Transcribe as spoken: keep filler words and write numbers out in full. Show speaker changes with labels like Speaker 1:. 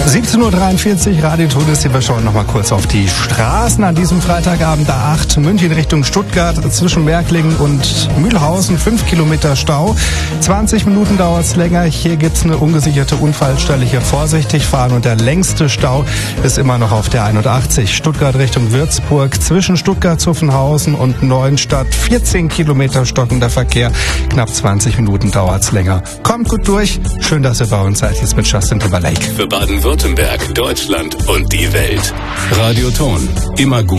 Speaker 1: siebzehn Uhr dreiundvierzig, Radio Tourist. Wir schauen noch mal kurz auf die Straßen an diesem Freitagabend. A acht, München Richtung Stuttgart, zwischen Märklingen und Mühlhausen, fünf Kilometer Stau. zwanzig Minuten dauert es länger. Hier gibt es eine ungesicherte Unfallstelle. Hier vorsichtig fahren. Und der längste Stau ist immer noch auf der einundachtzig. Stuttgart Richtung Würzburg, zwischen Stuttgart, Zuffenhausen und Neuenstadt. vierzehn Kilometer stockender Verkehr. Knapp zwanzig Minuten dauert es länger. Kommt gut durch. Schön, dass ihr bei uns seid. Jetzt mit Justin Timberlake.
Speaker 2: Für Baden-Württemberg, Deutschland und die Welt. Radio Ton. Immer gut.